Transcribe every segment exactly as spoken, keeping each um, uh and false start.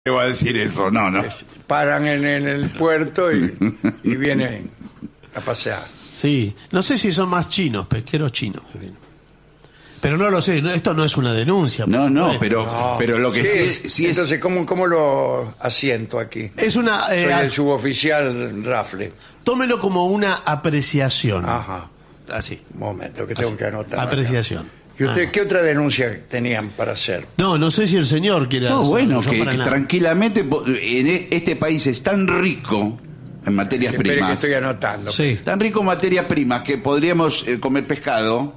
¿Qué va a decir eso? No, no. Paran en, en el puerto y, y vienen a pasear. Sí, no sé si son más chinos, pesqueros chinos. Pero no lo sé, no, esto no es una denuncia. No, no, pero, No. pero lo que sí, sí, sí es... Entonces, ¿cómo, ¿cómo lo asiento aquí? Es una... Soy eh, el suboficial Rafle. tómelo como una apreciación. Ajá. Así. Un momento, que tengo Así. que anotar. Apreciación. acá. ¿Y usted Ah. qué otra denuncia tenían para hacer? No, no sé si el señor quiere No, hacerlo, bueno, yo que, para que nada. tranquilamente, po- en e- este país es tan rico en materias Espere que primas, estoy anotando. Sí. tan rico en materias primas que podríamos eh, comer pescado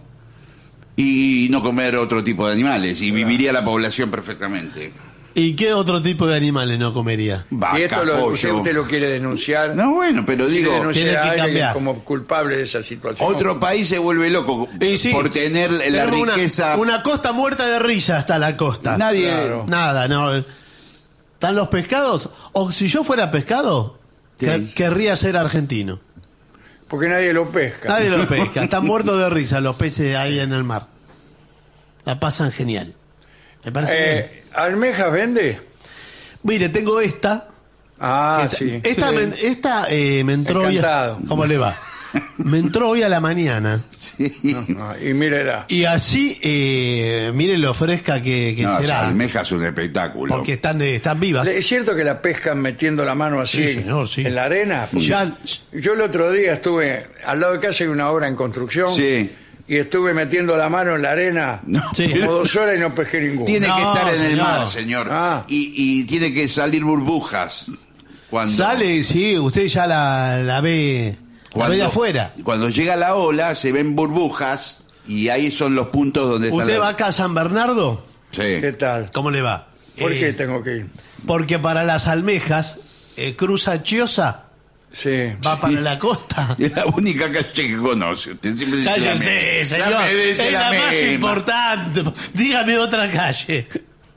y no comer otro tipo de animales y viviría la población perfectamente. ¿Y qué otro tipo de animales no comería? Vaca, Y esto lo, usted, pollo. usted lo quiere denunciar. No, bueno, pero Quiere digo, denunciar tiene a que alguien cambiar. como culpable de esa situación. otro país se vuelve loco Y sí, por tener la tenemos una- riqueza. Una, costa muerta de risa hasta la costa. Nadie. Claro. Nada, no. ¿Están los pescados? O si yo fuera pescado, Sí. que- querría ser argentino. Porque nadie lo pesca. Nadie los pesca. Están muertos de risa los peces ahí en el mar. La pasan genial. ¿Me parece bien? Eh, ¿Almejas vende? Mire, tengo esta. Ah, esta sí. esta, Sí. me, esta, eh, me entró hoy. Encantado. ¿Cómo le va? Me entró hoy a la mañana. Ah, y mírela. Y así, eh, mire lo fresca que, que No, será. almeja es un espectáculo. Porque están, eh, están vivas. ¿Es cierto que la pescan metiendo la mano así Sí, señor, sí. en la arena? Ya- Yo el otro día estuve, al lado de casa hay una obra en construcción, Sí. y estuve metiendo la mano en la arena No. Sí. como dos horas y no pesqué ninguno. Tiene No, que estar en el señor. mar, señor. Ah. Y, y tiene que salir burbujas. Cuando, Sale, sí, usted ya la, la ve, la ve de afuera. Cuando llega la ola, se ven burbujas y ahí son los puntos donde está ¿Usted la- va acá a San Bernardo? Sí. ¿Qué tal? ¿Cómo le va? ¿Por Eh, qué tengo que ir? Porque para las almejas, eh, cruza Chiosa, Sí. va para la costa. Es la única calle que conoce. Usted siempre dice la Cállese, misma. señor. La me dice Es la, la más misma. importante. Dígame otra calle.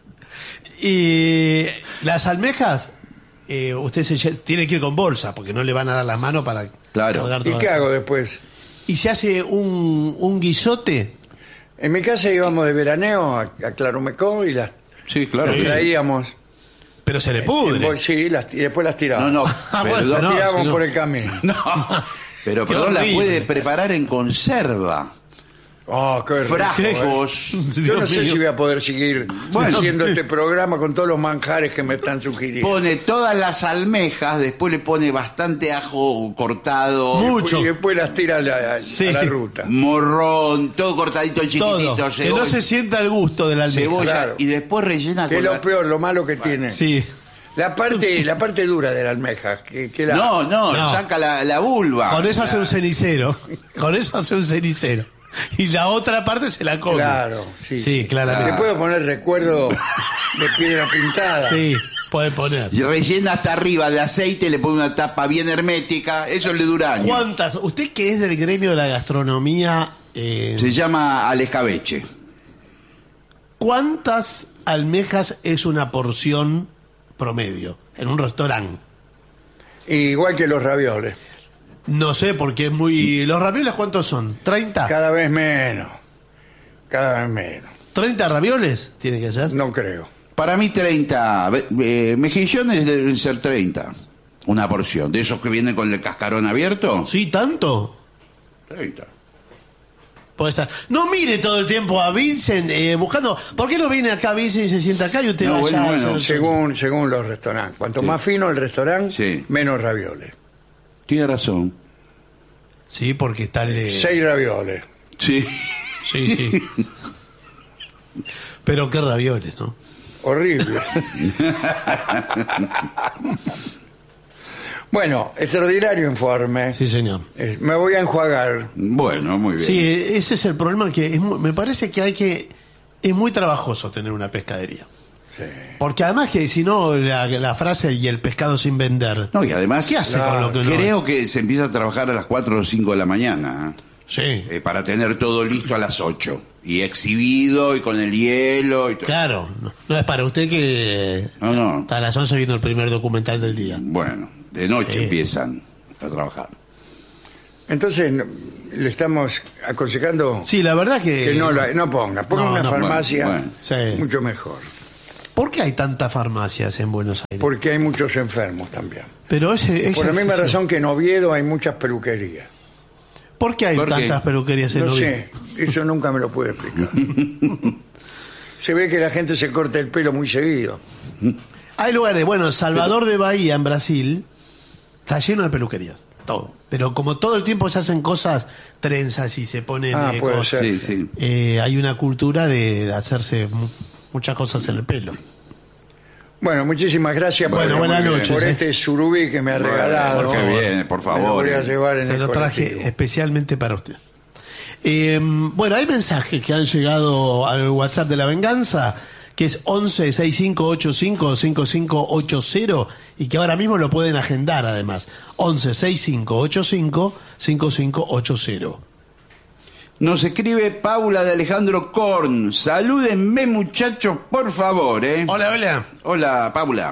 Y las almejas, eh, usted se lle- tiene que ir con bolsa, porque no le van a dar las manos para Claro. cargar ¿Y todas qué las- hago después? Y se hace un, un guisote. En mi casa íbamos de veraneo a, a Claromecó y las, Sí, claro. las que sí. traíamos. Pero se le en pudre. bol- sí, las- y después las No, tirábamos. no, Ah, bueno, perdón. Las no, tirábamos señor. por el camino. No, pero Qué perdón, la horrible. puede preparar en conserva. Oh, qué rico, Frascos. ¿eh? Yo Dios no sé mío. si voy a poder seguir Bueno. haciendo este programa con todos los manjares que me están sugiriendo. Pone todas las almejas, después le pone bastante ajo cortado, Mucho. Y después las tira a la, a Sí. la ruta. morrón, todo cortadito chiquitito, Todo. Que cebolla, no se sienta el gusto de la almeja. cebolla, Claro. y después rellena Que es con lo la- peor, lo malo que tiene. Sí. La parte, la parte dura de la almeja. Que, que la, No, no, No. saca la, la vulva. Con eso hace La- un cenicero. Con eso hace un cenicero. Y la otra parte se la come. Claro, sí. Sí, claramente. Le puedo poner recuerdo de piedra pintada. Sí, puede poner. Y rellena hasta arriba de aceite, le pone una tapa bien hermética, eso le dura años. ¿Cuántas? Usted que es del gremio de la gastronomía, eh, Se llama al escabeche. ¿cuántas almejas es una porción promedio en un restaurante? Igual que los ravioles. No sé, porque es muy... ¿Los ravioles cuántos son? ¿treinta? Cada vez menos. Cada vez menos. ¿treinta ravioles tiene que ser? No creo. Para mí treinta, eh, mejillones deben ser treinta, una porción. De esos que vienen con el cascarón abierto, ¿Sí, tanto? treinta. Puede estar. No mire todo el tiempo a Vincent eh, buscando... ¿Por qué no viene acá Vincent y se sienta acá y usted No, va bueno, allá a bueno, hacer- Según, según los restaurantes. Cuanto Sí. más fino el restaurante, Sí. menos ravioles. Tiene razón. Sí, porque está el... de- Seis ravioles. Sí. Sí, sí. Pero qué ravioles, ¿no? Horrible. Bueno, extraordinario informe. Sí, señor. Eh, me voy a enjuagar. Bueno, muy bien. Sí, ese es el problema, que es mu- me parece que hay que... Es muy trabajoso tener una pescadería. Sí. Porque además que si no, la, la frase y el pescado sin vender... No, y además, ¿Qué hace no, con lo que no creo que se empieza a trabajar a las cuatro o cinco de la mañana, ¿eh? Sí, Eh, para tener todo listo a las ocho. Y exhibido y con el hielo y todo. claro. No, no es para usted que... No, no. Está a las once viendo el primer documental del día. Bueno, de noche Sí. empiezan a trabajar. Entonces, no- le estamos aconsejando Sí, la verdad que... que no, la- no ponga. Ponga No, una no, farmacia bueno, sí. mucho mejor. ¿Por qué hay tantas farmacias en Buenos Aires? Porque hay muchos enfermos también. Pero ese, Por la ese- misma ese- razón que en Oviedo hay muchas peluquerías. ¿Por qué hay ¿Por qué? tantas peluquerías en No Oviedo? sé, eso nunca me lo pude explicar. Se ve que la gente se corta el pelo muy seguido. Hay lugares, bueno, Salvador de Bahía, en Brasil, está lleno de peluquerías, todo. Pero como todo el tiempo se hacen cosas, trenzas y se ponen... Ah, eh, puede cosas, ser. Sí, sí. eh, hay una cultura de hacerse mu- muchas cosas en el pelo. Bueno, muchísimas gracias por, Bueno, buenas por noches, eh. este surubí que me ha regalado. por favor. Qué bien, por Me lo favor. voy a llevar en Se el lo traje colectivo. especialmente para usted. Eh, bueno, hay mensajes que han llegado al WhatsApp de La Venganza, que es once sesenta y cinco ochenta y cinco cincuenta y cinco ochenta, y que ahora mismo lo pueden agendar además. once sesenta y cinco ochenta y cinco cincuenta y cinco ochenta. Nos escribe Paula de Alejandro Korn. Salúdenme, muchachos, por favor, ¿eh? Hola, hola. Hola, Paula.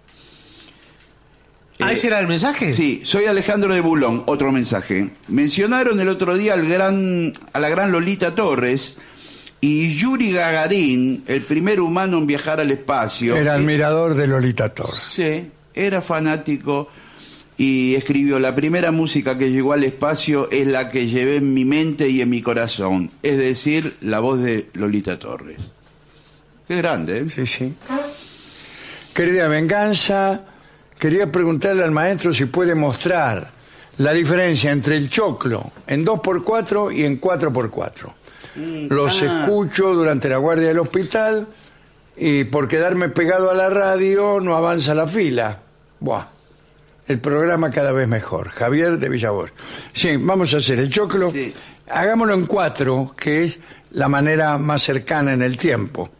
¿Ah, ese era el mensaje? Sí, soy Alejandro de Bulón. Otro mensaje. Mencionaron el otro día al gran, a la gran Lolita Torres y Yuri Gagarin, el primer humano en viajar al espacio. Era Eh, admirador de Lolita Torres. Sí, era fanático y escribió: la primera música que llegó al espacio es la que llevé en mi mente y en mi corazón, es decir, la voz de Lolita Torres. Qué grande, ¿eh? Sí, sí. Querida Venganza, quería preguntarle al maestro si puede mostrar la diferencia entre el choclo en dos por cuatro y en cuatro por cuatro. Los ah. escucho durante la guardia del hospital y por quedarme pegado a la radio no avanza la fila. Buah. El programa cada vez mejor. Javier de Villavoz. Sí, vamos a hacer el choclo. Sí. Hagámoslo en cuatro, que es la manera más cercana en el tiempo.